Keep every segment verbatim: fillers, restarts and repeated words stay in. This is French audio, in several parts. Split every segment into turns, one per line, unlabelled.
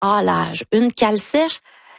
halage, une cale sèche,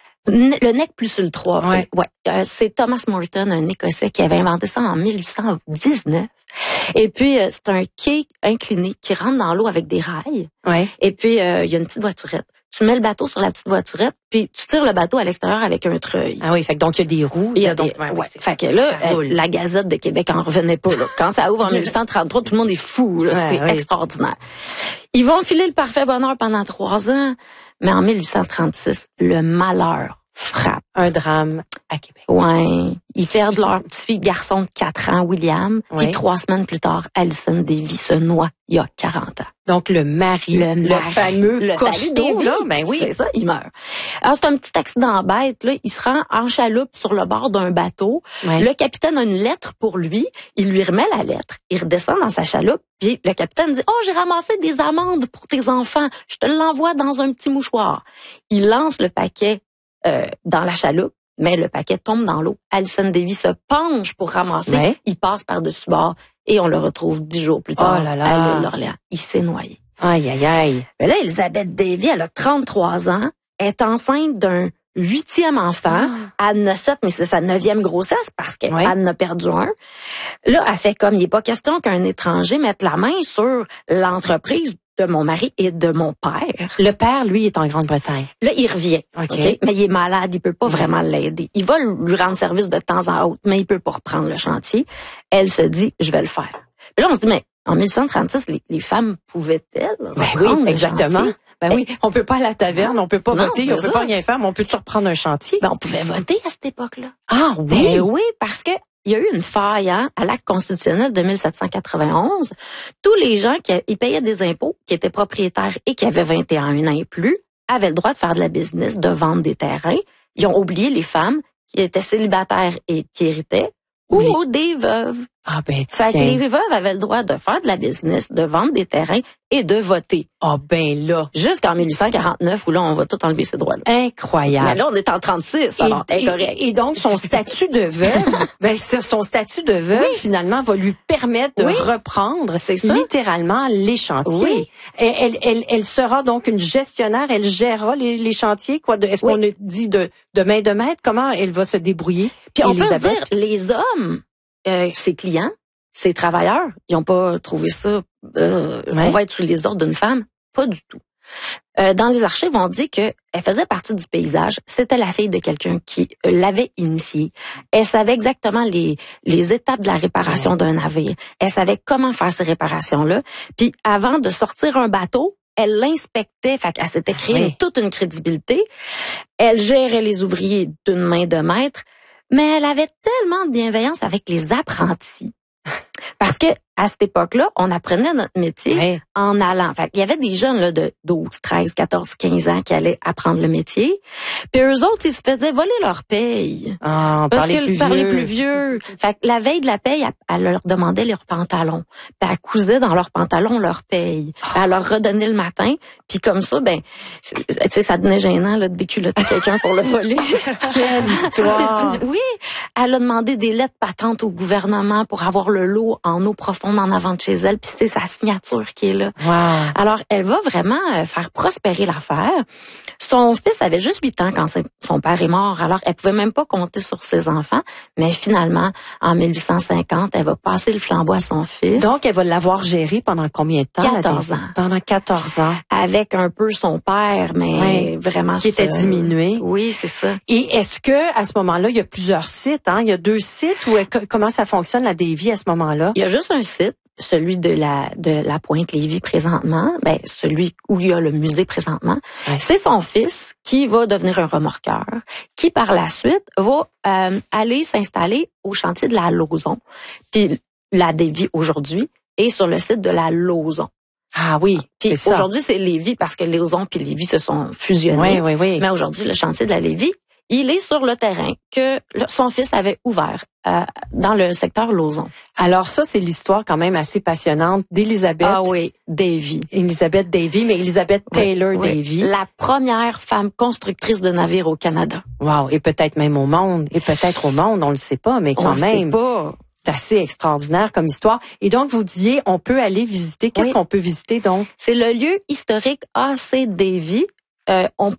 le nec plus ultra.
Ouais.
Ouais. Euh, c'est Thomas Morton, un Écossais, qui avait inventé ça en mille huit cent dix-neuf. Et puis, euh, c'est un quai incliné qui rentre dans l'eau avec des rails.
Ouais.
Et puis, euh, il y a une petite voiturette. Tu mets le bateau sur la petite voiturette, puis tu tires le bateau à l'extérieur avec un treuil.
Ah oui, fait que donc il y a des roues.
Il y a
donc,
des,
ouais,
ouais,
ouais,
fait que là,
ça roule.
euh, la Gazette de Québec en revenait pas, là. Quand ça ouvre en mille huit cent trente-trois, tout le monde est fou, là.
Ouais,
C'est
oui.
extraordinaire. Ils vont filer le parfait bonheur pendant trois ans, mais en mille huit cent trente-six, le malheur frappe.
Un drame à Québec.
Ouais. Ils perdent leur petit garçon de quatre ans, William,
Ouais.
puis trois semaines plus tard, Alison Davy se noie il y a quarante ans.
Donc le mari,
Le
le,
mari,
fameux
le
costaud,
Davy,
là, ben oui.
c'est ça, il meurt. Alors, c'est un petit accident bête, là. Il se rend en chaloupe sur le bord d'un bateau.
Ouais.
Le capitaine a une lettre pour lui. Il lui remet la lettre. Il redescend dans sa chaloupe. Puis le capitaine dit, « Oh, j'ai ramassé des amandes pour tes enfants. Je te l'envoie dans un petit mouchoir. » Il lance le paquet euh, dans la chaloupe, mais le paquet tombe dans l'eau. Alison Davy se penche pour ramasser.
Ouais.
Il passe par-dessus bord et on le retrouve dix jours plus tard
Oh là là.
à l'île d'Orléans. Il s'est noyé.
Aïe, aïe, aïe.
Mais là, Elisabeth Davy, elle a trente-trois ans, est enceinte d'un huitième enfant.
Ah.
Elle en a sept, mais c'est sa neuvième grossesse parce qu'elle
Ouais.
en a perdu un. Là, elle fait comme, il n'est pas question qu'un étranger mette la main sur l'entreprise de mon mari et de mon père.
Le père, lui, est en Grande-Bretagne.
Là, il revient.
OK.
OK? Mais il est malade, il peut pas vraiment l'aider. Il va lui rendre service de temps en autre, mais il peut pas reprendre le chantier. Elle se dit, je vais le faire. Puis là, on se dit, mais en mille huit cent trente-six, les, les femmes pouvaient-elles
Ben
reprendre
oui,
le
exactement.
chantier?
Ben oui, on peut pas à la taverne, on peut pas
Non,
voter,
mais
on peut
ça.
pas rien faire, mais on peut-tu reprendre un chantier?
Ben, on pouvait voter à cette époque-là.
Ah oui!
Ben oui, parce que il y a eu une faille hein, à l'acte constitutionnel de mille sept cent quatre-vingt-onze. Tous les gens qui ils payaient des impôts, qui étaient propriétaires et qui avaient vingt et un ans et plus, avaient le droit de faire de la business, de vendre des terrains. Ils ont oublié les femmes qui étaient célibataires et qui héritaient, ou
Oui.
des veuves.
Ah ben
Fait que
tiens.
les veuves avaient le droit de faire de la business, de vendre des terrains et de voter.
Ah ben là,
Jusqu'en mille huit cent quarante-neuf, où là, on va tout enlever ces droits-là. Mais
incroyable.
là, on est en trente-six,
Et,
alors,
et-
incorrect.
et donc, son statut de veuve, ben, c'est- son statut de veuve,
Oui.
finalement, va lui permettre de
Oui.
reprendre
C'est ça.
littéralement les chantiers.
Oui.
Elle, elle, elle, elle sera donc une gestionnaire, elle gérera les, les chantiers, quoi. de- Est-ce
Oui.
qu'on a dit de, de main de maître? Comment elle va se débrouiller?
Puis on peut se
Elisabeth?
dire, les hommes, euh, ses clients, ses travailleurs, ils n'ont pas trouvé ça, euh,
Ouais.
on va être sous les ordres d'une femme. Pas du tout. Euh, dans les archives, on dit qu'elle faisait partie du paysage. C'était la fille de quelqu'un qui euh, l'avait initiée. Elle savait exactement les, les étapes de la réparation d'un navire. Elle savait comment faire ces réparations-là. Puis avant de sortir un bateau, elle l'inspectait, fait qu'elle s'était créée
oui.
une- toute une crédibilité. Elle gérait les ouvriers d'une main de maître, mais elle avait tellement de bienveillance avec les apprentis. Parce que à cette époque-là, on apprenait notre métier
Ouais.
en allant. Fait qu'il y avait des jeunes là, de douze, treize, quatorze, quinze ans qui allaient apprendre le métier. Puis eux autres, ils se faisaient voler leur paye.
Ah,
Parce
par les
que
plus
par les
vieux.
plus vieux. Fait que la veille de la paye, elle, elle leur demandait leurs pantalons. Puis elle cousait dans leurs pantalons leur paye. Puis elle leur redonnait le matin. Puis comme ça, ben, c'est- tu sais, ça devenait gênant là, de déculotter quelqu'un pour le voler.
Quelle histoire!
C'est- Oui, elle a demandé des lettres patentes au gouvernement pour avoir le lot en eau profonde en avant de chez elle, puis c'est sa signature qui est là.
Wow.
Alors, elle va vraiment euh, faire prospérer l'affaire. Son fils avait juste huit ans quand c'est- son père est mort, alors elle pouvait même pas compter sur ses enfants, mais finalement, en mille huit cent cinquante, elle va passer le flambeau à son fils.
Donc, elle va l'avoir géré pendant combien de temps? la
quatorze
Daisy?
ans.
Pendant quatorze ans.
Avec un peu son père, mais
Ouais.
vraiment
Qui était
seul.
diminué.
Oui, c'est ça.
Et est-ce que à ce moment-là, il y a plusieurs sites, hein? Il y a deux sites ou est- comment ça fonctionne la Davy à ce moment-là?
Il y a juste un site, celui de la de la Pointe-Lévis présentement, ben celui où il y a le musée présentement.
Ouais.
C'est son fils qui va devenir un remorqueur, qui par la suite va euh, aller s'installer au chantier de la Lauson. Puis la Davy aujourd'hui est sur le site de la Lauson.
Ah oui,
Puis
c'est ça.
aujourd'hui c'est Lévis parce que Lauson puis Lévis se sont fusionnés.
Oui, oui, oui.
Mais aujourd'hui le chantier de la Lévis, il est sur le terrain que le- son fils avait ouvert euh, dans le secteur Lauson.
Alors ça, c'est l'histoire quand même assez passionnante d'Elisabeth.
Ah oui, Davy.
Elisabeth Davy, mais Elisabeth Taylor
Oui,
Davy.
la première femme constructrice de navires au Canada.
Wow, et peut-être même au monde, et peut-être au monde, on le sait pas, mais quand
On
même,
sait pas.
c'est assez extraordinaire comme histoire. Et donc, vous disiez, on peut aller visiter. Qu'est-ce
Oui.
qu'on peut visiter donc?
C'est le lieu historique A C Davy. Euh, on,